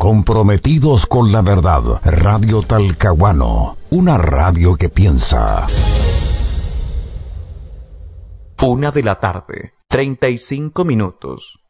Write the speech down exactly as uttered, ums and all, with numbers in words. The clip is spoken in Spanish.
comprometidos con la verdad. Radio Talcahuano, una radio que piensa. Una de la tarde, treinta y cinco minutos.